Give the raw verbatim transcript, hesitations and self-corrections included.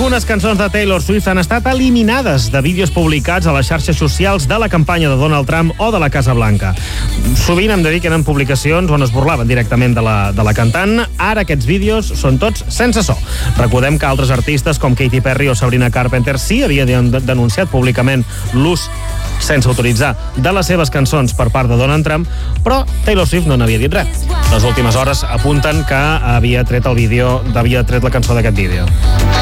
Algunes cançons de Taylor Swift han estat eliminades de vídeos publicats a les xarxes socials de la campanya de Donald Trump o de la Casa Blanca. Sovint hem de dir que eren publicacions on es burlaven directament de la, de la cantant. Ara aquests vídeos són tots sense so. Recordem que altres artistes com Katy Perry o Sabrina Carpenter sí havien denunciat públicament l'ús sense autoritzar de les seves cançons per part de Donald Trump, però Taylor Swift no n'havia dit res. Les últimes hores apunten que havia tret el vídeo, havia tret la cançó d'aquest vídeo.